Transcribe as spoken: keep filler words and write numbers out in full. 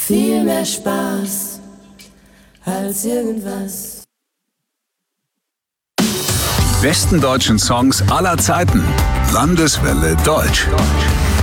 viel mehr Spaß als irgendwas. Die besten deutschen Songs aller Zeiten. Landeswelle Deutsch.